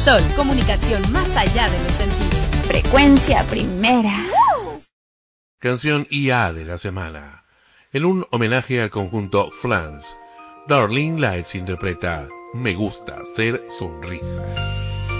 Sol, comunicación más allá de los sentidos. Frecuencia primera. Canción IA de la semana. En un homenaje al conjunto Flans, Darlene Lights interpreta Me gusta ser sonrisa.